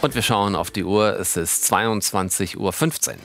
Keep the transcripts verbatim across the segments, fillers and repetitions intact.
Und wir schauen auf die Uhr, es ist zweiundzwanzig Uhr fünfzehn.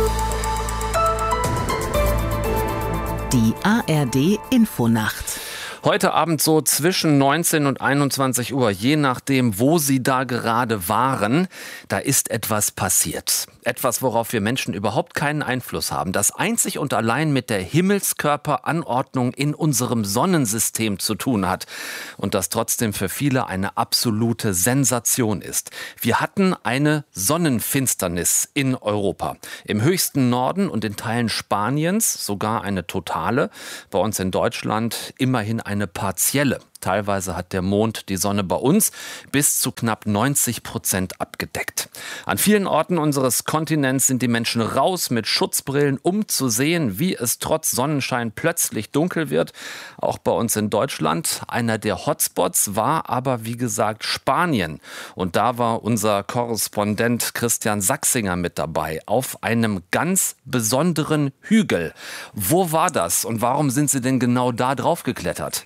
Die A R D Infonacht. Heute Abend so zwischen neunzehn und einundzwanzig Uhr, je nachdem, wo Sie da gerade waren, da ist etwas passiert. Etwas, worauf wir Menschen überhaupt keinen Einfluss haben, das einzig und allein mit der Himmelskörperanordnung in unserem Sonnensystem zu tun hat und das trotzdem für viele eine absolute Sensation ist. Wir hatten eine Sonnenfinsternis in Europa. Im höchsten Norden und in Teilen Spaniens sogar eine totale, bei uns in Deutschland immerhin eine partielle. Teilweise hat der Mond die Sonne bei uns bis zu knapp neunzig Prozent abgedeckt. An vielen Orten unseres Kontinents sind die Menschen raus mit Schutzbrillen, um zu sehen, wie es trotz Sonnenschein plötzlich dunkel wird. Auch bei uns in Deutschland. Einer der Hotspots war aber, wie gesagt, Spanien. Und da war unser Korrespondent Christian Sachsinger mit dabei, auf einem ganz besonderen Hügel. Wo war das und warum sind Sie denn genau da drauf geklettert?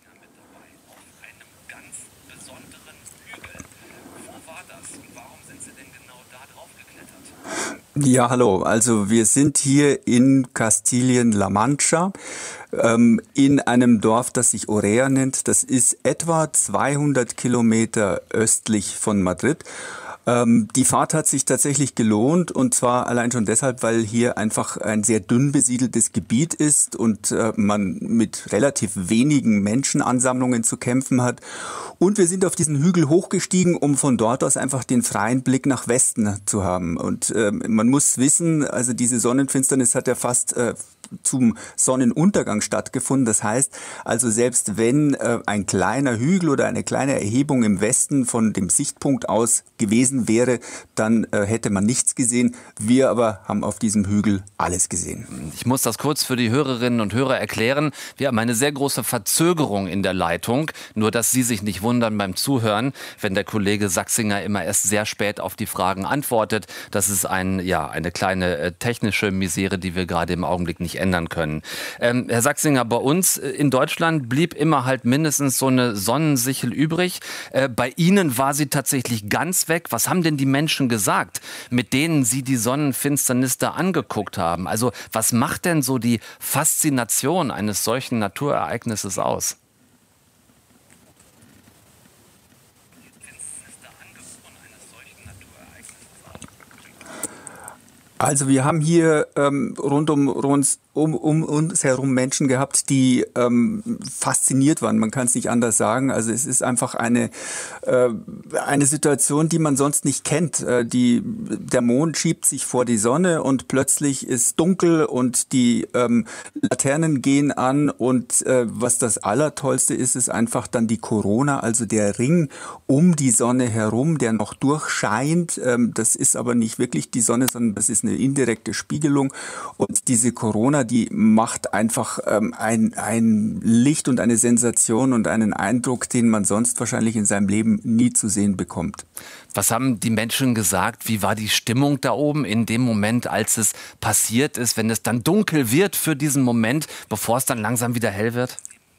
Ja, hallo. Also wir sind hier in Kastilien-La Mancha, ähm, in einem Dorf, das sich Orea nennt. Das ist etwa zweihundert Kilometer östlich von Madrid. Ähm, die Fahrt hat sich tatsächlich gelohnt, und zwar allein schon deshalb, weil hier einfach ein sehr dünn besiedeltes Gebiet ist und äh, man mit relativ wenigen Menschenansammlungen zu kämpfen hat. Und wir sind auf diesen Hügel hochgestiegen, um von dort aus einfach den freien Blick nach Westen zu haben. Und äh, man muss wissen, also diese Sonnenfinsternis hat ja fast äh, zum Sonnenuntergang stattgefunden. Das heißt also, selbst wenn äh, ein kleiner Hügel oder eine kleine Erhebung im Westen von dem Sichtpunkt aus gewesen wäre, dann äh, hätte man nichts gesehen. Wir aber haben auf diesem Hügel alles gesehen. Ich muss das kurz für die Hörerinnen und Hörer erklären. Wir haben eine sehr große Verzögerung in der Leitung. Nur, dass Sie sich nicht wundern beim Zuhören, wenn der Kollege Sachsinger immer erst sehr spät auf die Fragen antwortet. Das ist ein, ja, eine kleine äh, technische Misere, die wir gerade im Augenblick nicht ändern können. Ähm, Herr Sachsinger, bei uns in Deutschland blieb immer halt mindestens so eine Sonnensichel übrig. Äh, bei Ihnen war sie tatsächlich ganz weg. Was haben denn die Menschen gesagt, mit denen Sie die Sonnenfinsternis da angeguckt haben? Also was macht denn so die Faszination eines solchen Naturereignisses aus? Also wir haben hier ähm, rund um uns, um, um uns herum Menschen gehabt, die ähm, fasziniert waren. Man kann es nicht anders sagen. Also es ist einfach eine äh, eine Situation, die man sonst nicht kennt. Äh, die, der Mond schiebt sich vor die Sonne und plötzlich ist dunkel und die ähm, Laternen gehen an. Und äh, was das Allertollste ist, ist einfach dann die Corona, also der Ring um die Sonne herum, der noch durchscheint. Ähm, das ist aber nicht wirklich die Sonne, sondern das ist eine indirekte Spiegelung. Und diese Corona, die macht einfach ähm, ein, ein Licht und eine Sensation und einen Eindruck, den man sonst wahrscheinlich in seinem Leben nie zu sehen bekommt. Was haben die Menschen gesagt? Wie war die Stimmung da oben in dem Moment, als es passiert ist, wenn es dann dunkel wird für diesen Moment, bevor es dann langsam wieder hell wird?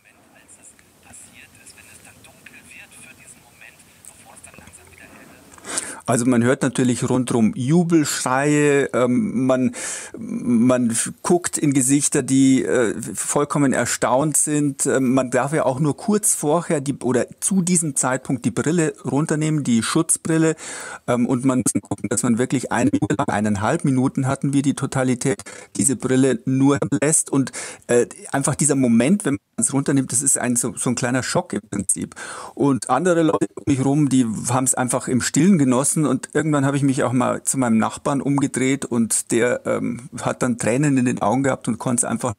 Also man hört natürlich rundherum Jubelschreie, ähm, man, man guckt in Gesichter, die äh, vollkommen erstaunt sind. Ähm, man darf ja auch nur kurz vorher die, oder zu diesem Zeitpunkt die Brille runternehmen, die Schutzbrille. Ähm, und man muss gucken, dass man wirklich eine Minute, eineinhalb Minuten hatten wir die Totalität, diese Brille nur lässt. Und äh, einfach dieser Moment, wenn man es runternimmt, das ist ein, so, so ein kleiner Schock im Prinzip. Und andere Leute um mich rum, die haben es einfach im Stillen genossen. Und irgendwann habe ich mich auch mal zu meinem Nachbarn umgedreht und der ähm, hat dann Tränen in den Augen gehabt und konnte es einfach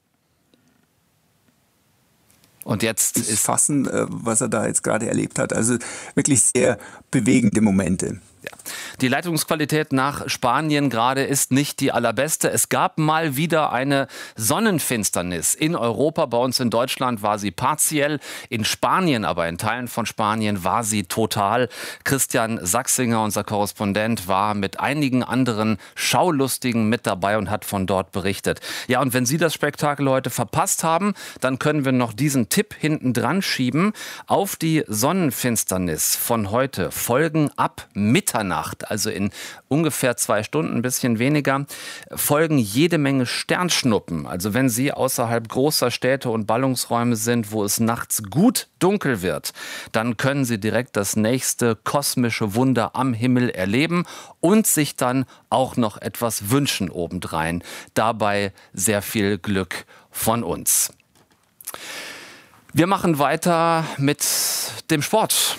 und jetzt nicht ist fassen, äh, was er da jetzt gerade erlebt hat. Also wirklich sehr bewegende Momente. Ja. Die Leitungsqualität nach Spanien gerade ist nicht die allerbeste. Es gab mal wieder eine Sonnenfinsternis in Europa. Bei uns in Deutschland war sie partiell. In Spanien, aber in Teilen von Spanien war sie total. Christian Sachsinger, unser Korrespondent, war mit einigen anderen Schaulustigen mit dabei und hat von dort berichtet. Ja, und wenn Sie das Spektakel heute verpasst haben, dann können wir noch diesen Tipp hinten dran schieben. Auf die Sonnenfinsternis von heute folgen ab Mitternacht also in ungefähr zwei Stunden, ein bisschen weniger, folgen jede Menge Sternschnuppen. Also wenn Sie außerhalb großer Städte und Ballungsräume sind, wo es nachts gut dunkel wird, dann können Sie direkt das nächste kosmische Wunder am Himmel erleben und sich dann auch noch etwas wünschen obendrein. Dabei sehr viel Glück von uns. Wir machen weiter mit dem Sport.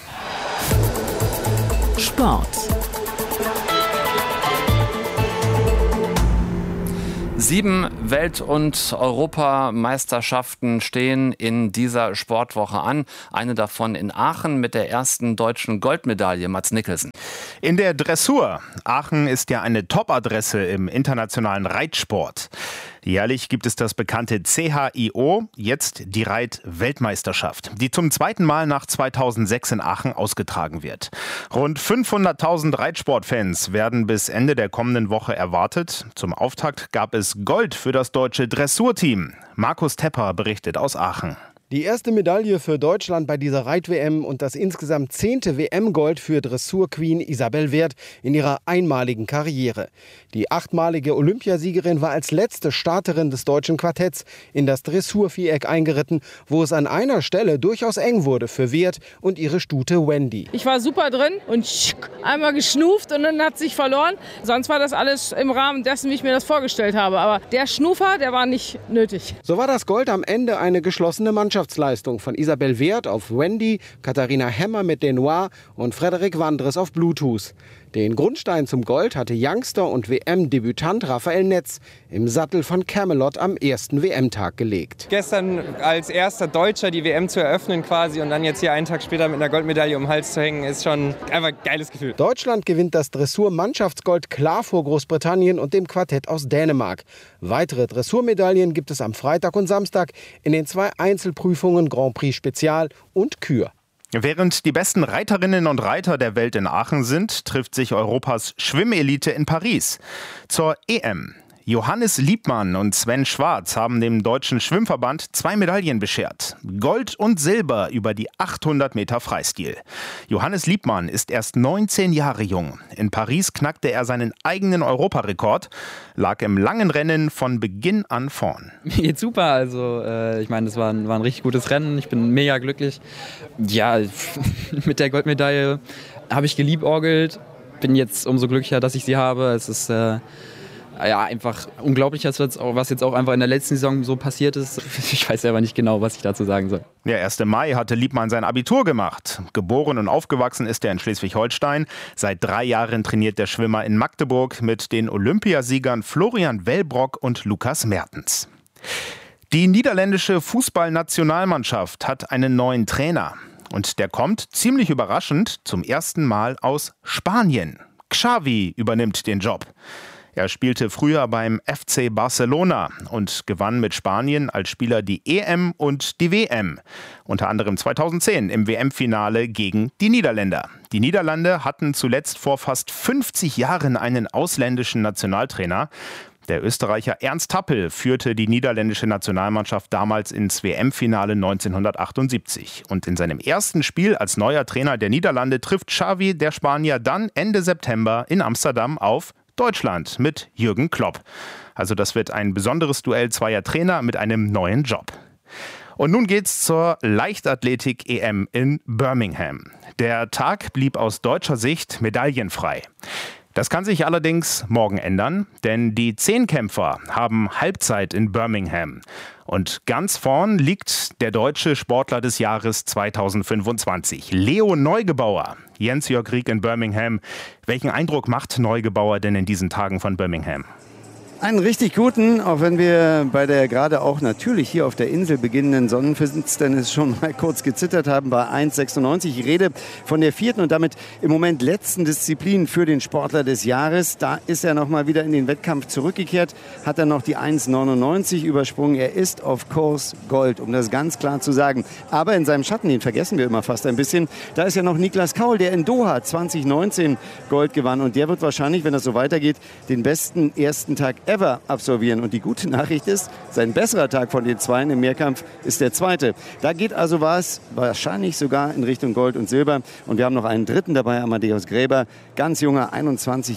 Sport. Sieben Welt- und Europameisterschaften stehen in dieser Sportwoche an. Eine davon in Aachen mit der ersten deutschen Goldmedaille, Mats Nicholson. In der Dressur. Aachen ist ja eine Top-Adresse im internationalen Reitsport. Jährlich gibt es das bekannte C H I O, jetzt die Reit-Weltmeisterschaft, die zum zweiten Mal nach zweitausendsechs in Aachen ausgetragen wird. Rund fünfhunderttausend Reitsportfans werden bis Ende der kommenden Woche erwartet. Zum Auftakt gab es Gold für das deutsche Dressurteam. Markus Tepper berichtet aus Aachen. Die erste Medaille für Deutschland bei dieser Reit-W M und das insgesamt zehnte W M-Gold für Dressur-Queen Isabel Werth in ihrer einmaligen Karriere. Die achtmalige Olympiasiegerin war als letzte Starterin des deutschen Quartetts in das Dressurviereck eingeritten, wo es an einer Stelle durchaus eng wurde für Werth und ihre Stute Wendy. Ich war super drin und einmal geschnuft und dann hat sich verloren. Sonst war das alles im Rahmen dessen, wie ich mir das vorgestellt habe. Aber der Schnufer, der war nicht nötig. So war das Gold am Ende eine geschlossene Mannschaft. Leistung von Isabel Werth auf Wendy, Katharina Hemmer mit den Noir und Frederik Wandres auf Bluetooth. Den Grundstein zum Gold hatte Youngster und W M-Debütant Raphael Netz im Sattel von Camelot am ersten W M-Tag gelegt. Gestern als erster Deutscher die W M zu eröffnen quasi und dann jetzt hier einen Tag später mit einer Goldmedaille um den Hals zu hängen, ist schon einfach ein geiles Gefühl. Deutschland gewinnt das Dressur-Mannschaftsgold klar vor Großbritannien und dem Quartett aus Dänemark. Weitere Dressurmedaillen gibt es am Freitag und Samstag in den zwei Einzelprüfungen Grand Prix Spezial und Kür. Während die besten Reiterinnen und Reiter der Welt in Aachen sind, trifft sich Europas Schwimmelite in Paris zur E M. Johannes Liebmann und Sven Schwarz haben dem Deutschen Schwimmverband zwei Medaillen beschert. Gold und Silber über die achthundert Meter Freistil. Johannes Liebmann ist erst neunzehn Jahre jung. In Paris knackte er seinen eigenen Europarekord, lag im langen Rennen von Beginn an vorn. Mir geht's super, also äh, ich meine, das war ein, war ein richtig gutes Rennen. Ich bin mega glücklich. Ja, mit der Goldmedaille habe ich geliebäugelt. Bin jetzt umso glücklicher, dass ich sie habe. Es ist äh, Ja, einfach unglaublich, was jetzt auch einfach in der letzten Saison so passiert ist. Ich weiß selber nicht genau, was ich dazu sagen soll. Der erste Mai hatte Liebmann sein Abitur gemacht. Geboren und aufgewachsen ist er in Schleswig-Holstein. Seit drei Jahren trainiert der Schwimmer in Magdeburg mit den Olympiasiegern Florian Wellbrock und Lukas Mertens. Die niederländische Fußballnationalmannschaft hat einen neuen Trainer. Und der kommt, ziemlich überraschend, zum ersten Mal aus Spanien. Xavi übernimmt den Job. Er spielte früher beim F C Barcelona und gewann mit Spanien als Spieler die E M und die W M. Unter anderem zweitausendzehn im W M-Finale gegen die Niederländer. Die Niederlande hatten zuletzt vor fast fünfzig Jahren einen ausländischen Nationaltrainer. Der Österreicher Ernst Happel führte die niederländische Nationalmannschaft damals ins W M-Finale neunzehnhundertachtundsiebzig. Und in seinem ersten Spiel als neuer Trainer der Niederlande trifft Xavi, der Spanier, dann Ende September in Amsterdam auf Deutschland mit Jürgen Klopp. Also das wird ein besonderes Duell zweier Trainer mit einem neuen Job. Und nun geht's zur Leichtathletik-E M in Birmingham. Der Tag blieb aus deutscher Sicht medaillenfrei. Das kann sich allerdings morgen ändern, denn die Zehnkämpfer haben Halbzeit in Birmingham. Und ganz vorn liegt der deutsche Sportler des Jahres zweitausendfünfundzwanzig, Leo Neugebauer. Jens-Jörg Rieck in Birmingham. Welchen Eindruck macht Neugebauer denn in diesen Tagen von Birmingham? Einen richtig guten, auch wenn wir bei der gerade auch natürlich hier auf der Insel beginnenden Sonnenfinsternis schon mal kurz gezittert haben bei eins sechsundneunzig. Ich rede von der vierten und damit im Moment letzten Disziplin für den Sportler des Jahres. Da ist er noch mal wieder in den Wettkampf zurückgekehrt, hat er noch die eins neunundneunzig übersprungen. Er ist auf Kurs Gold, um das ganz klar zu sagen. Aber in seinem Schatten, den vergessen wir immer fast ein bisschen, da ist ja noch Niklas Kaul, der in Doha zwanzig neunzehn Gold gewann. Und der wird wahrscheinlich, wenn das so weitergeht, den besten ersten Tag ever absolvieren. Und die gute Nachricht ist, sein besserer Tag von den Zweien im Mehrkampf ist der zweite. Da geht also was, wahrscheinlich sogar in Richtung Gold und Silber. Und wir haben noch einen dritten dabei, Amadeus Gräber, ganz junger, einundzwanzig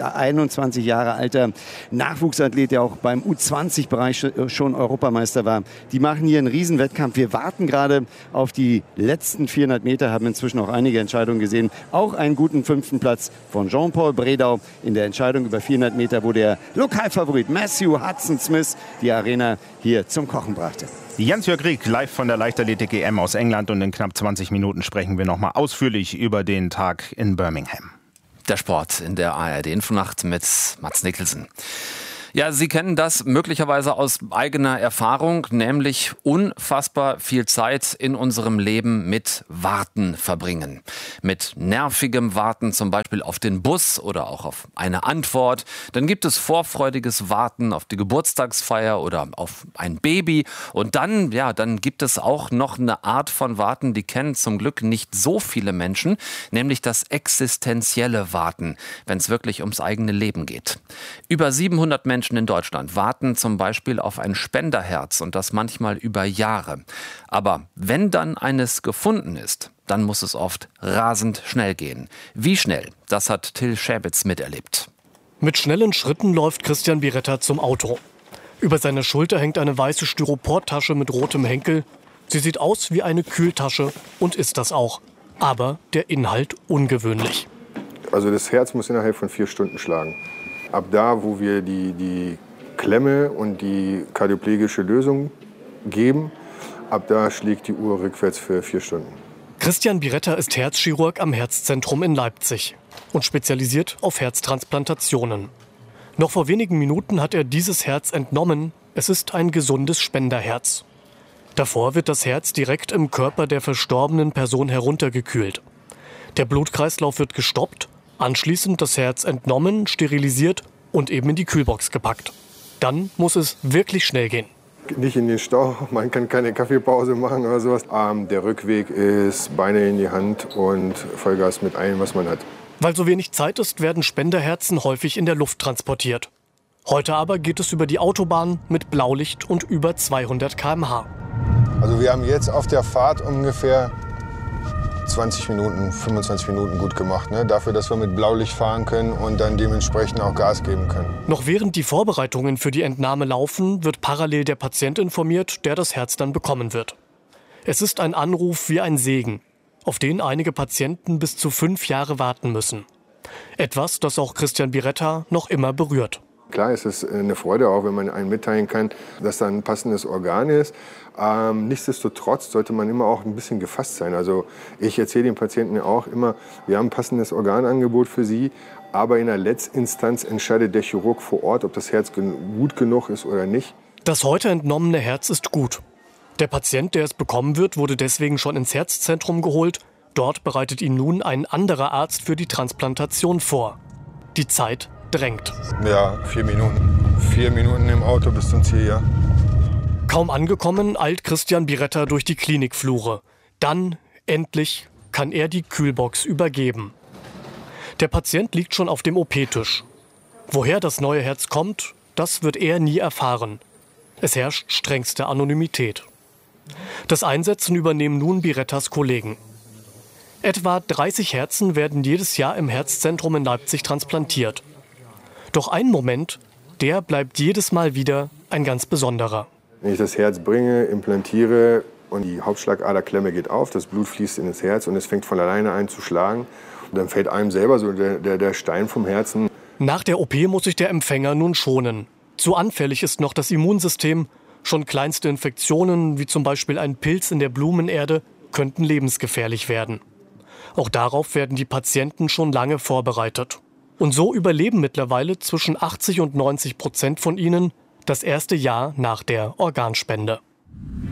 Jahre alter Nachwuchsathlet, der auch beim U zwanzig Bereich schon Europameister war. Die machen hier einen Riesenwettkampf. Wir warten gerade auf die letzten vierhundert Meter, haben inzwischen auch einige Entscheidungen gesehen. Auch einen guten fünften Platz von Jean-Paul Bredau in der Entscheidung über vierhundert Meter, wo der Lokalfavorit Matthew Hudson-Smith die Arena hier zum Kochen brachte. Jens-Jörg Rieck, live von der Leichtathletik-E M aus England, und in knapp zwanzig Minuten sprechen wir noch mal ausführlich über den Tag in Birmingham. Der Sport in der A R D-Infonacht mit Mats Nicholson. Ja, Sie kennen das möglicherweise aus eigener Erfahrung, nämlich unfassbar viel Zeit in unserem Leben mit Warten verbringen. Mit nervigem Warten, zum Beispiel auf den Bus oder auch auf eine Antwort. Dann gibt es vorfreudiges Warten auf die Geburtstagsfeier oder auf ein Baby. Und dann, ja, dann gibt es auch noch eine Art von Warten, die kennen zum Glück nicht so viele Menschen, nämlich das existenzielle Warten, wenn es wirklich ums eigene Leben geht. Über siebenhundert Menschen in Deutschland warten zum Beispiel auf ein Spenderherz, und das manchmal über Jahre. Aber wenn dann eines gefunden ist, dann muss es oft rasend schnell gehen. Wie schnell? Das hat Till Schäbitz miterlebt. Mit schnellen Schritten läuft Christian Biretta zum Auto. Über seiner Schulter hängt eine weiße Styroportasche mit rotem Henkel. Sie sieht aus wie eine Kühltasche und ist das auch. Aber der Inhalt ungewöhnlich. Also das Herz muss innerhalb von vier Stunden schlagen. Ab da, wo wir die, die Klemme und die kardioplegische Lösung geben, ab da schlägt die Uhr rückwärts für vier Stunden. Christian Biretta ist Herzchirurg am Herzzentrum in Leipzig und spezialisiert auf Herztransplantationen. Noch vor wenigen Minuten hat er dieses Herz entnommen. Es ist ein gesundes Spenderherz. Davor wird das Herz direkt im Körper der verstorbenen Person heruntergekühlt. Der Blutkreislauf wird gestoppt. Anschließend das Herz entnommen, sterilisiert und eben in die Kühlbox gepackt. Dann muss es wirklich schnell gehen. Nicht in den Stau, man kann keine Kaffeepause machen oder sowas. Ähm, der Rückweg ist Beine in die Hand und Vollgas mit allem, was man hat. Weil so wenig Zeit ist, werden Spenderherzen häufig in der Luft transportiert. Heute aber geht es über die Autobahn mit Blaulicht und über zweihundert Kilometer pro Stunde. Also wir haben jetzt auf der Fahrt ungefähr zwanzig Minuten, fünfundzwanzig Minuten gut gemacht, ne? Dafür, dass wir mit Blaulicht fahren können und dann dementsprechend auch Gas geben können. Noch während die Vorbereitungen für die Entnahme laufen, wird parallel der Patient informiert, der das Herz dann bekommen wird. Es ist ein Anruf wie ein Segen, auf den einige Patienten bis zu fünf Jahre warten müssen. Etwas, das auch Christian Biretta noch immer berührt. Klar ist es eine Freude, auch wenn man einem mitteilen kann, dass da ein passendes Organ ist. Ähm, nichtsdestotrotz sollte man immer auch ein bisschen gefasst sein. Also ich erzähle den Patienten auch immer, wir haben ein passendes Organangebot für sie, aber in der Letztinstanz entscheidet der Chirurg vor Ort, ob das Herz gut genug ist oder nicht. Das heute entnommene Herz ist gut. Der Patient, der es bekommen wird, wurde deswegen schon ins Herzzentrum geholt. Dort bereitet ihn nun ein anderer Arzt für die Transplantation vor. Die Zeit drängt. Ja, vier Minuten. Vier Minuten im Auto bis zum Ziel, ja. Kaum angekommen, eilt Christian Biretta durch die Klinikflure. Dann, endlich, kann er die Kühlbox übergeben. Der Patient liegt schon auf dem O P-Tisch. Woher das neue Herz kommt, das wird er nie erfahren. Es herrscht strengste Anonymität. Das Einsetzen übernehmen nun Birettas Kollegen. Etwa dreißig Herzen werden jedes Jahr im Herzzentrum in Leipzig transplantiert. Doch ein Moment, der bleibt jedes Mal wieder ein ganz besonderer. Wenn ich das Herz bringe, implantiere und die Hauptschlagaderklemme geht auf, das Blut fließt in das Herz und es fängt von alleine an zu schlagen. Und dann fällt einem selber so der, der, der Stein vom Herzen. Nach der O P muss sich der Empfänger nun schonen. Zu anfällig ist noch das Immunsystem. Schon kleinste Infektionen, wie zum Beispiel ein Pilz in der Blumenerde, könnten lebensgefährlich werden. Auch darauf werden die Patienten schon lange vorbereitet. Und so überleben mittlerweile zwischen achtzig und neunzig Prozent von ihnen das erste Jahr nach der Organspende.